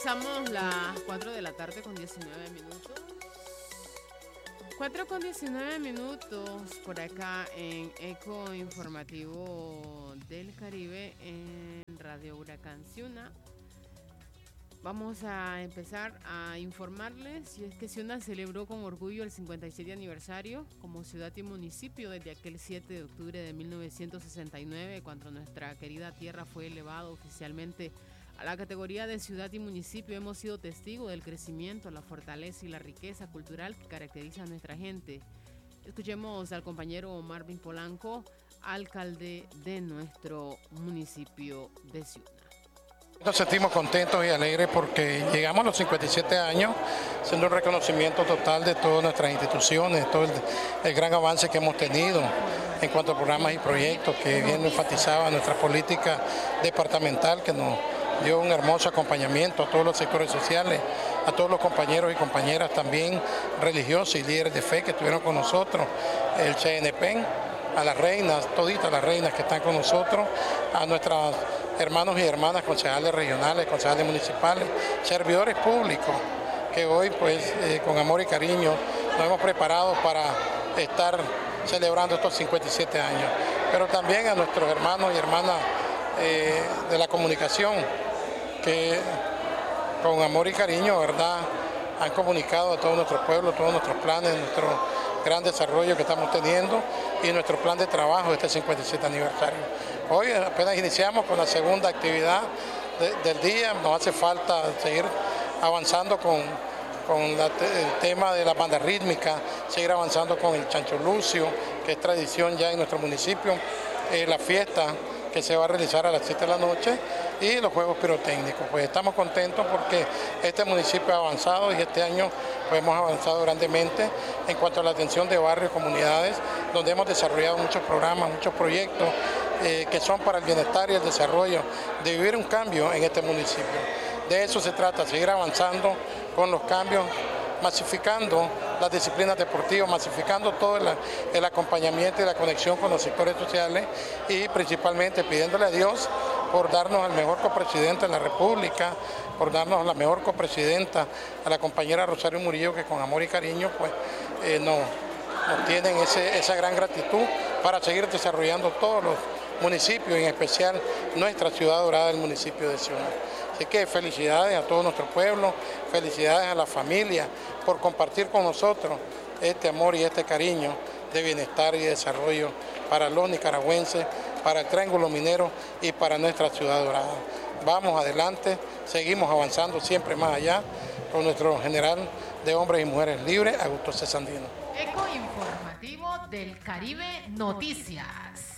Revisamos las 4 de la tarde con 19 minutos. 4 con 19 minutos por acá en Eco Informativo del Caribe en Radio Huracán Ciuna. Vamos a empezar a informarles y es que Ciuna celebró con orgullo el 57 aniversario como ciudad y municipio desde aquel 7 de octubre de 1969, cuando nuestra querida tierra fue elevada oficialmente a la categoría de ciudad y municipio. Hemos sido testigos del crecimiento, la fortaleza y la riqueza cultural que caracteriza a nuestra gente. Escuchemos al compañero Marvin Polanco, alcalde de nuestro municipio de Ciuna. Nos sentimos contentos y alegres porque llegamos a los 57 años, siendo un reconocimiento total de todas nuestras instituciones, todo el gran avance que hemos tenido en cuanto a programas y proyectos, que bien enfatizaba nuestra política departamental, que nos dio un hermoso acompañamiento a todos los sectores sociales, a todos los compañeros y compañeras también religiosos y líderes de fe que estuvieron con nosotros, el CNP, a las reinas, toditas las reinas que están con nosotros, a nuestros hermanos y hermanas concejales regionales, concejales municipales, servidores públicos, que hoy pues con amor y cariño nos hemos preparado para estar celebrando estos 57 años. Pero también a nuestros hermanos y hermanas de la comunicación, que con amor y cariño, ¿verdad?, han comunicado a todo nuestro pueblo, todos nuestros planes, nuestro gran desarrollo que estamos teniendo y nuestro plan de trabajo de este 57 aniversario. Hoy apenas iniciamos con la segunda actividad del día, nos hace falta seguir avanzando con el tema de la banda rítmica, seguir avanzando con el Chancho Lucio, que es tradición ya en nuestro municipio, la fiesta que se va a realizar a las 7 de la noche y los juegos pirotécnicos. Pues estamos contentos porque este municipio ha avanzado y este año pues hemos avanzado grandemente en cuanto a la atención de barrios y comunidades, donde hemos desarrollado muchos programas, muchos proyectos que son para el bienestar y el desarrollo de vivir un cambio en este municipio. De eso se trata, seguir avanzando con los cambios, masificando las disciplinas deportivas, masificando todo el acompañamiento y la conexión con los sectores sociales y principalmente pidiéndole a Dios por darnos al mejor copresidente de la República, por darnos la mejor copresidenta, a la compañera Rosario Murillo, que con amor y cariño pues nos tienen esa gran gratitud para seguir desarrollando todos los municipios, en especial nuestra ciudad dorada, el municipio de Ciuna. Así que felicidades a todo nuestro pueblo, felicidades a la familia por compartir con nosotros este amor y este cariño de bienestar y desarrollo para los nicaragüenses, para el Triángulo Minero y para nuestra ciudad dorada. Vamos adelante, seguimos avanzando siempre más allá con nuestro general de hombres y mujeres libres, Augusto C. Sandino. Eco Informativo del Caribe Noticias.